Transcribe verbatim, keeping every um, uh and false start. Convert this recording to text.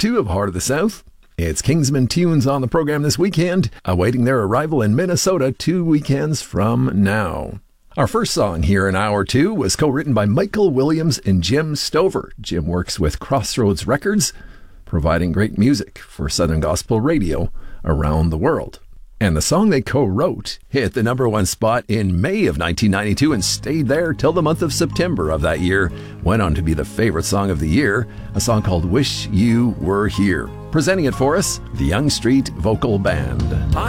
two of Heart of the South. It's Kingsman Tunes on the program this weekend, awaiting their arrival in Minnesota two weekends from now. Our first song here in hour two was co-written by Michael Williams and Jim Stover. Jim works with Crossroads Records, providing great music for Southern Gospel radio around the world. And the song they co-wrote hit the number one spot in May of nineteen ninety-two and stayed there till the month of September of that year. Went on to be the favorite song of the year, a song called Wish You Were Here. Presenting it for us, the Young Street Vocal Band.